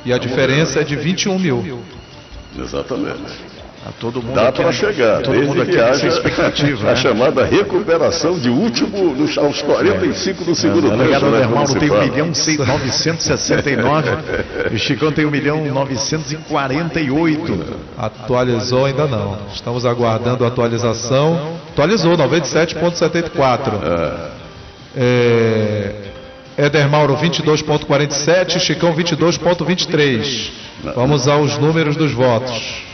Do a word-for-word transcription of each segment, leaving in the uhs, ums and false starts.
E a diferença é de vinte e um mil. Exatamente. A todo mundo Dá para chegar, todo desde mundo aqui que haja expectativa, a né? chamada recuperação de último, nos, aos quarenta e cinco do segundo tempo. O delegado né, Andermal como se tem um fala. milhão novecentos e sessenta e nove e o Chicão tem um milhão novecentos e quarenta e oito. Atualizou ainda não. Estamos aguardando a atualização. Atualizou, noventa e sete vírgula setenta e quatro. É... Éder Mauro vinte e dois vírgula quarenta e sete, Chicão vinte e dois vírgula vinte e três. Vamos aos números dos votos.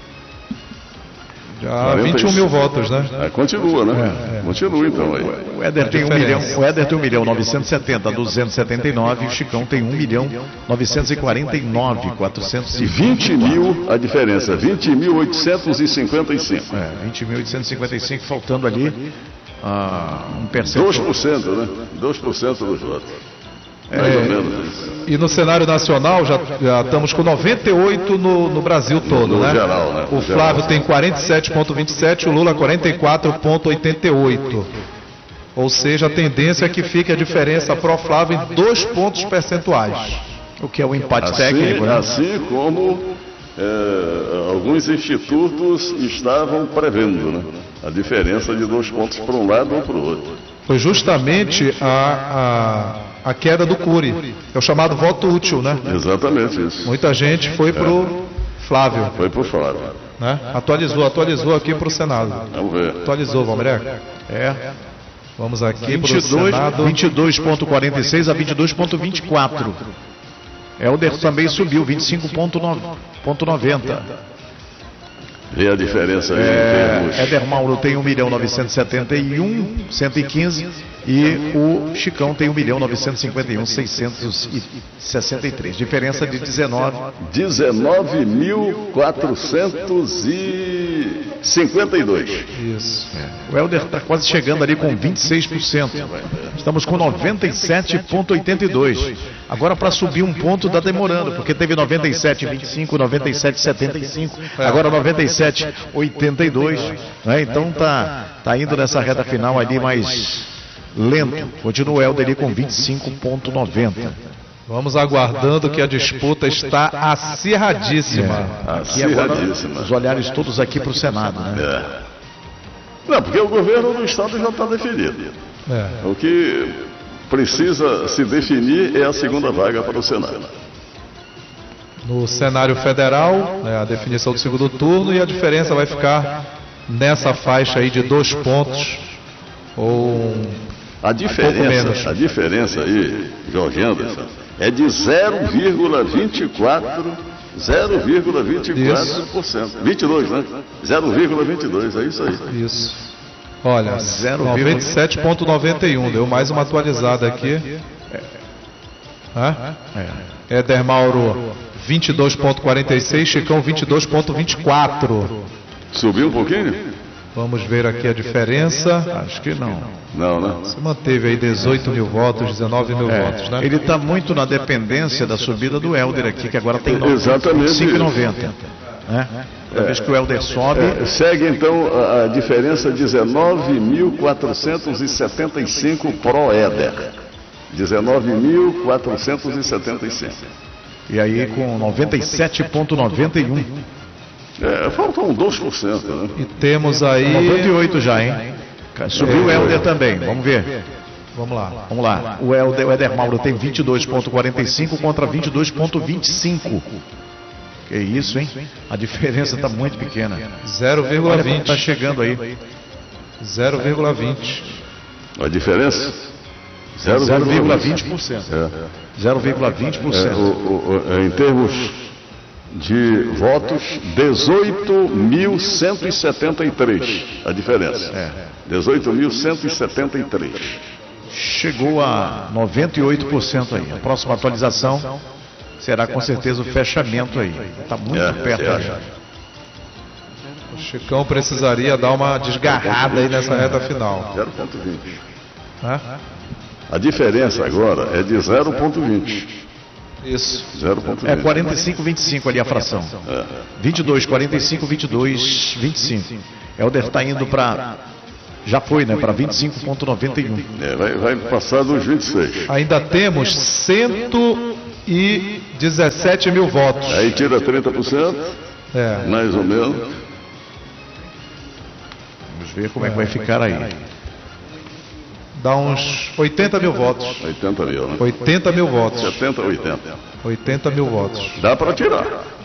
Já vinte e um mil votos, né? Ah, continua, né? É, é. Continua então aí. O Éder tem um milhão, o Éder tem um milhão novecentos e setenta, duzentos e setenta e nove, e o Chicão tem um milhão novecentos e quarenta e nove, quatrocentos e vinte mil a diferença, vinte mil oitocentos e cinquenta e cinco. É, vinte mil oitocentos e cinquenta e cinco, faltando ali ah, um percentual. dois por cento, né? dois por cento dos votos. É, mais ou menos. E no cenário nacional já, já estamos com noventa e oito no, no Brasil todo, no, no né? Geral, né? O Flávio geral. Tem quarenta e sete vírgula vinte e sete, o Lula quarenta e quatro vírgula oitenta e oito. Ou seja, a tendência é que fique a diferença pro Flávio em dois pontos percentuais. O que é o empate assim, técnico, né? Assim como é, alguns institutos estavam prevendo, né? A diferença de dois pontos para um lado ou para o outro. Foi justamente a... a... a queda do Cury, é o chamado voto útil, né? Exatamente isso. Muita gente foi pro Flávio. Foi pro Flávio. Né? Atualizou, atualizou aqui pro Senado. Vamos ver. Atualizou, Valmerico? É. Vamos aqui pro Senado. vinte e dois vírgula quarenta e seis a vinte e dois vírgula vinte e quatro. Helder também subiu, vinte e cinco vírgula noventa. Vê a diferença aí é, em termos... Éder Mauro tem um milhão novecentos e setenta e um, cento e quinze, e o Chicão tem um milhão novecentos e cinquenta e um, seiscentos e sessenta e três. Diferença de dezenove. dezenove mil quatrocentos e cinquenta e dois. Isso. É. O Helder está quase chegando ali com vinte e seis por cento. Estamos com noventa e sete vírgula oitenta e dois. Agora, para subir um ponto está demorando, porque teve noventa e sete vírgula vinte e cinco, noventa e sete vírgula setenta e cinco, agora noventa e sete vírgula oitenta e dois. Né? Então tá, tá indo nessa reta final ali mais lento. Continua o Helder ali com vinte e cinco vírgula noventa. Vamos aguardando que a disputa está acirradíssima. É, acirradíssima. Os olhares todos aqui para o Senado, né? É. Não, porque o governo do Estado já está definido. É. O que precisa se definir é a segunda vaga para o Senado. No cenário federal, né, a definição do segundo turno, e a diferença vai ficar nessa faixa aí de dois pontos ou a diferença, a diferença aí, Jorge Anderson, é de zero vírgula vinte e quatro, zero vírgula vinte e quatro por cento. vinte e dois, né? zero vírgula vinte e dois, é isso aí. Isso. Olha, noventa e sete vírgula noventa e um, deu mais uma atualizada aqui. É. É. Éder Mauro vinte e dois vírgula quarenta e seis, Chicão vinte e dois vírgula vinte e quatro. Subiu um pouquinho? Vamos ver aqui a diferença. Acho que não. Não, né? Se manteve aí dezoito mil votos, dezenove mil é, votos, né? Ele está muito na dependência da subida do Helder aqui, que agora tem exatamente cinco vírgula noventa. Né? Toda vez que o Helder sobe... É, segue então a, a diferença dezenove mil quatrocentos e setenta e cinco pro Éder. dezenove mil quatrocentos e setenta e cinco. E aí com noventa e sete vírgula noventa e um. É, faltam dois por cento, né? E temos aí... noventa e oito já, hein? Subiu o Helder também, vamos ver. Vamos lá. Vamos lá. O Helder, o Éder Mauro tem vinte e dois vírgula quarenta e cinco contra vinte e dois vírgula vinte e cinco. Que isso, hein? A diferença está muito pequena. zero vírgula vinte. Está chegando aí. zero vírgula vinte. A diferença? zero vírgula vinte por cento. É. zero vírgula vinte por cento. É, o, o, em termos de votos, dezoito mil cento e setenta e três. A diferença. É. dezoito mil cento e setenta e três. Chegou a noventa e oito por cento aí. A próxima atualização será com certeza o fechamento aí. Está muito é, perto aí. O Chicão precisaria dar uma desgarrada aí nessa reta final. zero vírgula vinte. Hã? A diferença agora é de zero vírgula vinte. Isso. zero vírgula vinte. É quarenta e cinco, vinte e cinco ali a fração. É. vinte e dois, quarenta e cinco, vinte e dois, vinte e cinco. Helder está indo para... Já foi, né? Para vinte e cinco vírgula noventa e um. É, vai, vai passar dos vinte e seis. Ainda temos cento e dezessete mil votos. Aí tira trinta por cento, é. mais ou menos. Vamos ver como é que vai ficar aí. Dá uns oitenta mil votos. oitenta mil, né? oitenta mil votos. setenta, oitenta. oitenta mil votos. Dá para tirar.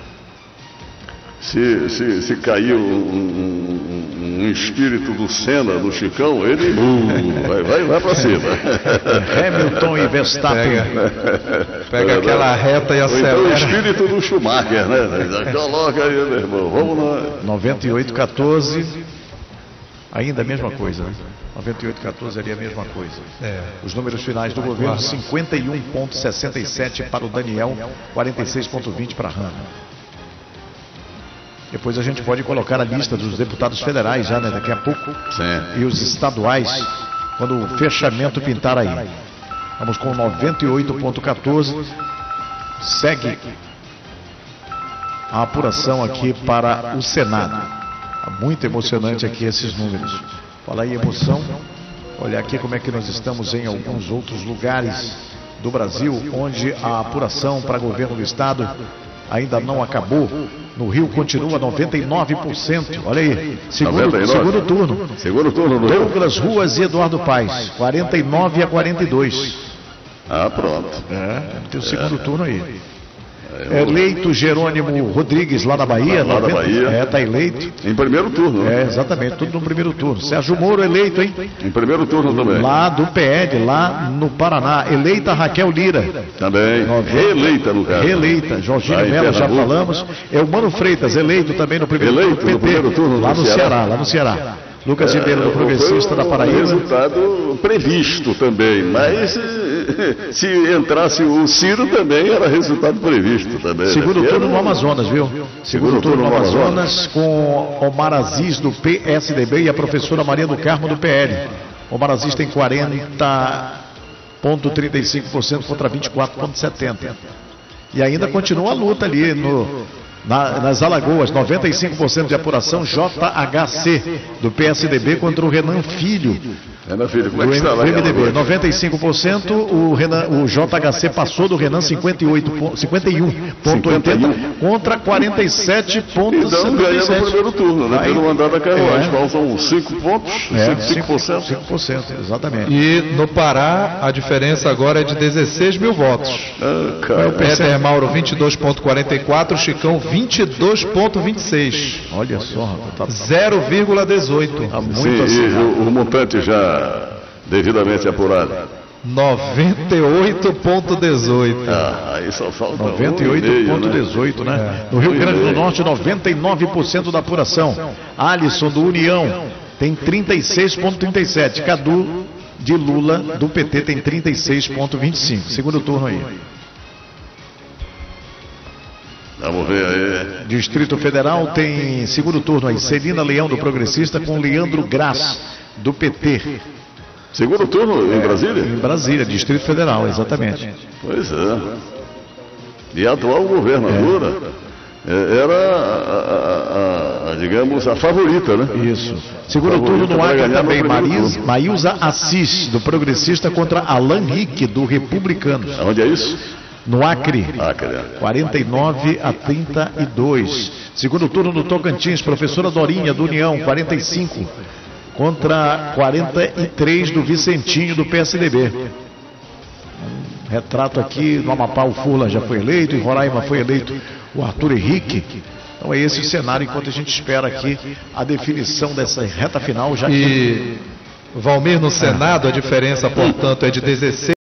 Se, se, se cair um, um, um espírito do Senna, do Chicão, ele uh, vai, vai, vai para cima. Hamilton e Verstappen. Pega, pega aquela reta e acelera. Então o espírito do Schumacher, né? Coloca aí, meu irmão. Vamos lá. noventa e oito a quatorze. Ainda a mesma coisa, né? noventa e oito a quatorze ali a mesma coisa. É. Os números finais do governo: cinquenta e um vírgula sessenta e sete para o Daniel, quarenta e seis vírgula vinte para a Hanna. Depois a gente pode colocar a lista dos deputados federais já, né? Daqui a pouco. Sim. E os estaduais, quando o fechamento pintar aí. Vamos com noventa e oito vírgula quatorze. Segue a apuração aqui para o Senado. Muito emocionante aqui esses números. Fala aí, emoção. Olha aqui como é que nós estamos em alguns outros lugares do Brasil, onde a apuração para governo do estado ainda não acabou. No Rio continua noventa e nove por cento. Olha aí, segundo, segundo turno. Segundo turno do Douglas Ruas e Eduardo Paes, quarenta e nove a quarenta e dois. Ah, pronto. É, tem o segundo turno aí. Eleito Jerônimo Rodrigues, lá da Bahia. Lá da Bahia. É, tá eleito. Em primeiro turno. É, exatamente, tudo no primeiro turno. Sérgio Moro eleito, hein? Em primeiro turno também. Lá do P E D, lá no Paraná. Eleita Raquel Lira. Também. Reeleita, no caso. Reeleita. Jorginho Mello, já falamos. É o Mano Freitas, eleito também no primeiro eleito turno. no primeiro turno. Lá no Ceará, lá no Ceará. Lucas Ribeiro, do Progressista da Paraíba. Resultado previsto também, mas se entrasse o Ciro também era resultado previsto também. Segundo né? turno no Amazonas, viu? Segundo, Segundo turno no Amazonas, com Omar Aziz do P S D B e a professora Maria do Carmo do P L. Omar Aziz tem quarenta vírgula trinta e cinco por cento contra vinte e quatro vírgula setenta por cento. E ainda continua a luta ali no... Na, nas Alagoas, noventa e cinco por cento de apuração, J H C do P S D B contra o Renan Filho. Renan Filho, como é do que está lá? M D B, noventa e cinco por cento, o, Renan, o J H C passou do Renan cinquenta e oito, cinquenta e um vírgula oitenta contra quarenta e sete vírgula setenta e sete. Então ganha no primeiro turno, né? Pelo mandado da carruagem. É. São cinco pontos, é, cinco por cento. cinco por cento, exatamente. E no Pará, a diferença agora é de dezesseis mil votos. Ah, cara. Éder Mauro, vinte e dois vírgula quarenta e quatro, Chicão, vinte e dois vírgula vinte e seis. Olha só, tá... zero vírgula dezoito. Tá muito Sim, assim. e o, o montante já devidamente apurado. noventa e oito vírgula dezoito. Ah, aí só falta noventa e oito vírgula dezoito, um, né? né? No Rio Grande do Norte, noventa e nove por cento da apuração. Alisson, do União, tem trinta e seis vírgula trinta e sete. Cadu, de Lula, do P T, tem trinta e seis vírgula vinte e cinco. Segundo turno aí. Vamos ver aí. Distrito Federal tem segundo turno aí. Celina Leão, do Progressista, com Leandro Graz, do P T. Segundo turno em Brasília? Em Brasília, Distrito Federal, exatamente. Pois é. E a atual governadora é. era, a, a, a, digamos, a favorita, né? Isso. Segundo turno no Acre também, Maísa, Maísa Assis, do Progressista, contra Alan Rick, do Republicano. Onde é isso? No Acre, Acre. quarenta e nove a trinta e dois. Segundo turno no Tocantins, professora Dorinha, do União, quarenta e cinco. Contra quarenta e três do Vicentinho, do P S D B. Um retrato aqui, no Amapá o Furlan já foi eleito, em Roraima foi eleito o Arthur Henrique. Então é esse o cenário, enquanto a gente espera aqui a definição dessa reta final. Já que... E, Valmir, no Senado, a diferença, portanto, é de dezesseis